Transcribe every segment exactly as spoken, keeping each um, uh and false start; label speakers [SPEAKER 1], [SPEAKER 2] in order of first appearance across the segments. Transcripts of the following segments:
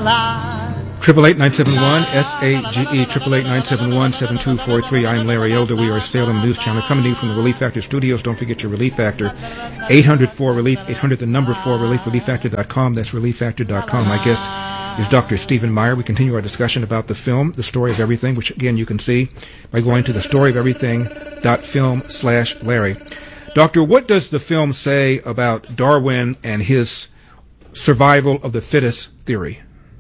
[SPEAKER 1] alive.
[SPEAKER 2] Triple eight nine seven one S A G E triple eight nine seven one seven two four three. I'm Larry Elder. We are a Salem News Channel coming to you from the Relief Factor Studios. Don't forget your Relief Factor. eight hundred four relief. Eight hundred the number four relief. relief factor dot com. That's relief factor dot com. My guest is Doctor Stephen Meyer. We continue our discussion about the film, The Story of Everything, which again you can see by going to the story of everything dot film slash Larry. Doctor, what does the film say about Darwin and his survival of the fittest theory?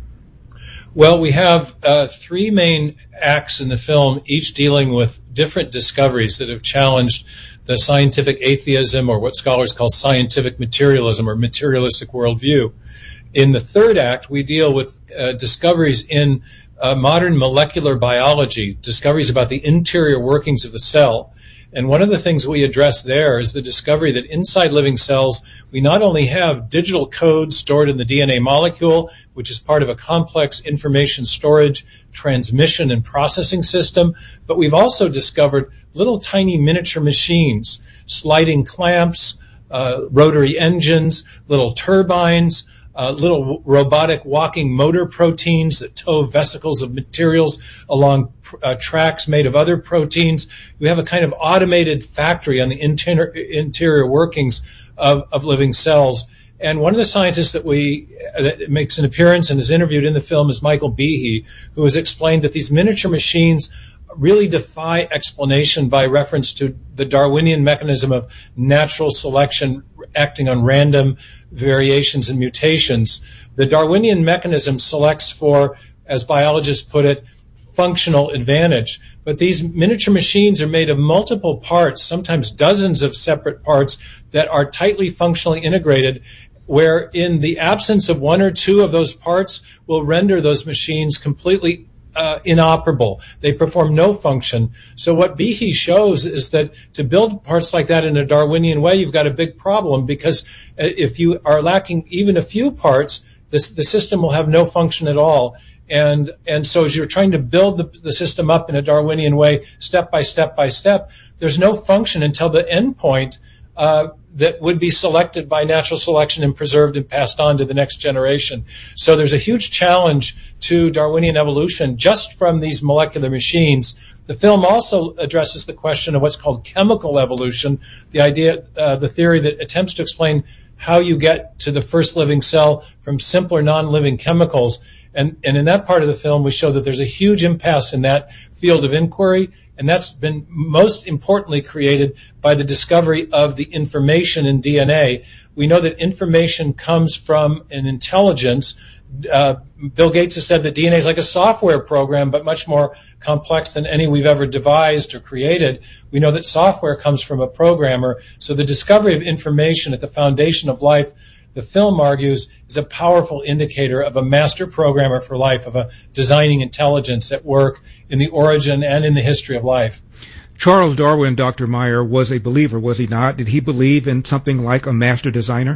[SPEAKER 3] Well, we have uh, three main acts in the film, each dealing with different discoveries that have challenged the scientific atheism, or what scholars call scientific materialism or materialistic worldview. In the third act, we deal with uh, discoveries in uh, modern molecular biology, discoveries about the interior workings of the cell. And one of the things we address there is the discovery that inside living cells, we not only have digital code stored in the D N A molecule, which is part of a complex information storage, transmission, and processing system, but we've also discovered little tiny miniature machines, sliding clamps, uh, rotary engines, little turbines, Uh, little robotic walking motor proteins that tow vesicles of materials along uh, tracks made of other proteins. We have a kind of automated factory on the interior, interior workings of, of living cells. And one of the scientists that we that makes an appearance and is interviewed in the film is Michael Behe, who has explained that these miniature machines really defy explanation by reference to the Darwinian mechanism of natural selection acting on random variations and mutations. The Darwinian mechanism selects for, as biologists put it, functional advantage. But these miniature machines are made of multiple parts, sometimes dozens of separate parts that are tightly functionally integrated, where in the absence of one or two of those parts will render those machines completely Uh, inoperable. They perform no function. So what Behe shows is that to build parts like that in a Darwinian way, you've got a big problem, because if you are lacking even a few parts, this, the system will have no function at all. And and so as you're trying to build the, the system up in a Darwinian way, step by step by step, there's no function until the end point uh, that would be selected by natural selection and preserved and passed on to the next generation. So there's a huge challenge to Darwinian evolution just from these molecular machines. The film also addresses the question of what's called chemical evolution, the idea, uh, the theory that attempts to explain how you get to the first living cell from simpler non-living chemicals. And, and in that part of the film, we show that there's a huge impasse in that field of inquiry, and that's been most importantly created by the discovery of the information in D N A. We know that information comes from an intelligence. Uh, Bill Gates has said that D N A is like a software program, but much more complex than any we've ever devised or created. We know that software comes from a programmer. So the discovery of information at the foundation of life, the film argues, is a powerful indicator of a master programmer for life, of a designing intelligence at work in the origin and in the history of life.
[SPEAKER 2] Charles Darwin, Doctor Meyer, was a believer, was he not? Did he believe in something like a master designer?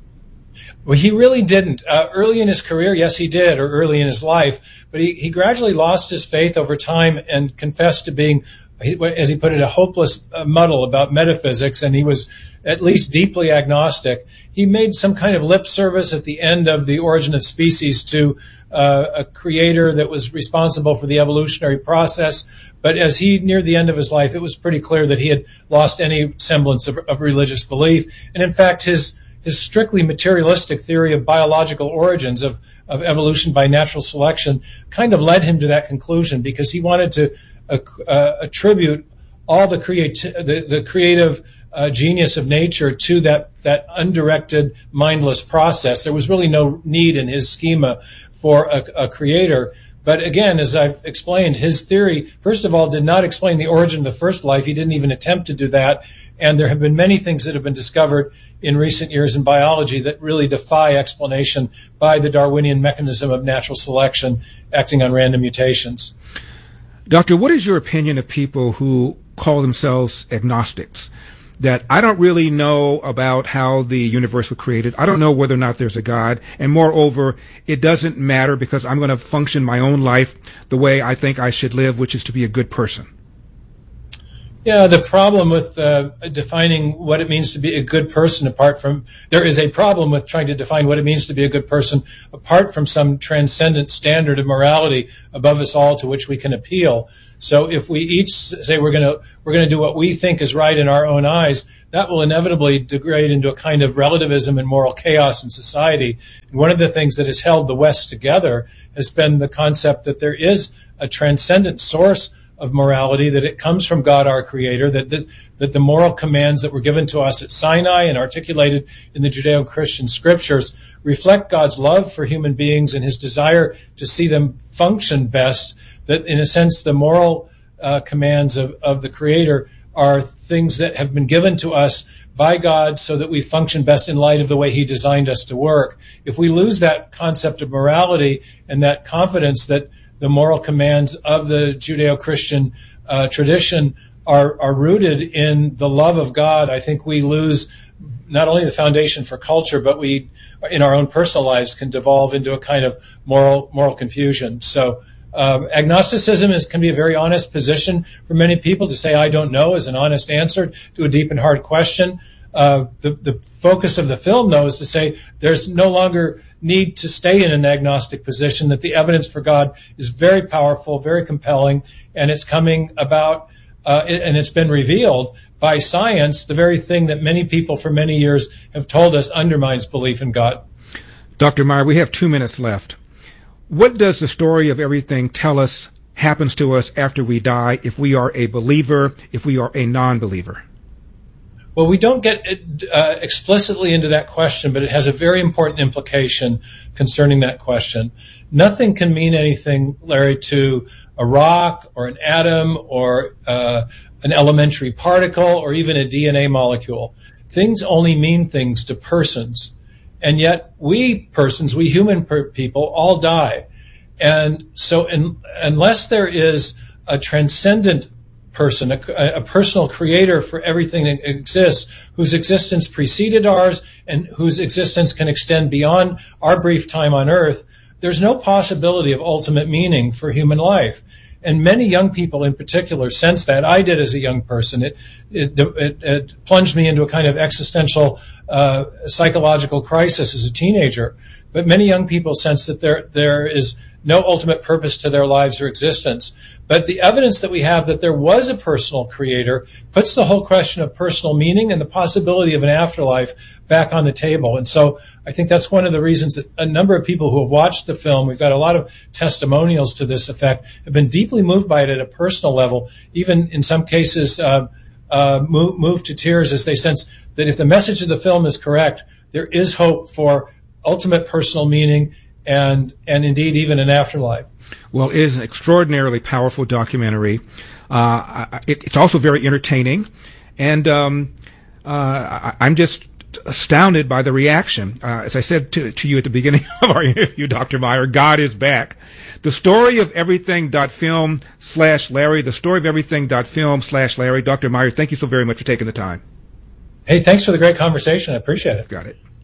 [SPEAKER 3] Well, he really didn't. Uh, early in his career, yes, he did, or early in his life, but he, he gradually lost his faith over time and confessed to being, as he put it, a hopeless uh, muddle about metaphysics, and he was at least deeply agnostic. He made some kind of lip service at the end of The Origin of Species to uh, a creator that was responsible for the evolutionary process, but as he neared the end of his life, it was pretty clear that he had lost any semblance of, of religious belief. And in fact, his his strictly materialistic theory of biological origins, of, of evolution by natural selection, kind of led him to that conclusion, because he wanted to uh, uh, attribute all the, creati- the, the creative uh, genius of nature to that, that undirected, mindless process. There was really no need in his schema for a, a creator. But again, as I've explained, his theory, first of all, did not explain the origin of the first life. He didn't even attempt to do that. And there have been many things that have been discovered in recent years in biology that really defy explanation by the Darwinian mechanism of natural selection acting on random mutations.
[SPEAKER 2] Doctor, what is your opinion of people who call themselves agnostics? That I don't really know about how the universe was created. I don't know whether or not there's a God. And moreover, it doesn't matter because I'm going to function my own life the way I think I should live, which is to be a good person.
[SPEAKER 3] Yeah, the problem with uh, defining what it means to be a good person apart from, there is a problem with trying to define what it means to be a good person apart from some transcendent standard of morality above us all to which we can appeal. So if we each say we're going to we're going to do what we think is right in our own eyes, that will inevitably degrade into a kind of relativism and moral chaos in society. And one of the things that has held the West together has been the concept that there is a transcendent source of morality, that it comes from God, our Creator, that the, that the moral commands that were given to us at Sinai and articulated in the Judeo-Christian scriptures reflect God's love for human beings and his desire to see them function best, that in a sense the moral uh, commands of, of the Creator are things that have been given to us by God so that we function best in light of the way he designed us to work. If we lose that concept of morality and that confidence that the moral commands of the Judeo-Christian uh, tradition are, are rooted in the love of God, I think we lose not only the foundation for culture, but we, in our own personal lives, can devolve into a kind of moral moral confusion. So um, agnosticism is, can be a very honest position for many people. To say I don't know is an honest answer to a deep and hard question. Uh, the, the focus of the film, though, is to say there's no longer need to stay in an agnostic position, that the evidence for God is very powerful, very compelling, and it's coming about, uh, and it's been revealed by science, the very thing that many people for many years have told us undermines belief in God.
[SPEAKER 2] Doctor Meyer, we have two minutes left. What does the story of everything tell us happens to us after we die, if we are a believer, if we are a non-believer?
[SPEAKER 3] Well, we don't get uh, explicitly into that question, but it has a very important implication concerning that question. Nothing can mean anything, Larry, to a rock or an atom or uh, an elementary particle or even a D N A molecule. Things only mean things to persons. And yet we persons, we human per- people, all die. And so in, unless there is a transcendent person, a, a personal creator for everything that exists, whose existence preceded ours and whose existence can extend beyond our brief time on earth, there's no possibility of ultimate meaning for human life. And many young people in particular sense that. I did as a young person. It, it, it, it plunged me into a kind of existential uh, psychological crisis as a teenager. But many young people sense that there there is no ultimate purpose to their lives or existence. But the evidence that we have that there was a personal creator puts the whole question of personal meaning and the possibility of an afterlife back on the table. And so I think that's one of the reasons that a number of people who have watched the film, we've got a lot of testimonials to this effect, have been deeply moved by it at a personal level, even in some cases uh, uh, move, moved to tears as they sense that if the message of the film is correct, there is hope for ultimate personal meaning and and indeed even an afterlife.
[SPEAKER 2] Well, it is an extraordinarily powerful documentary. Uh, it, it's also very entertaining, and um, uh, I, I'm just astounded by the reaction. Uh, as I said to, to you at the beginning of our interview, Doctor Meyer, God is back. The story of everything.film slash Larry, the story of everything.film slash Larry. Doctor Meyer, thank you so very much for taking the time.
[SPEAKER 3] Hey, thanks for the great conversation. I appreciate it.
[SPEAKER 2] Got it.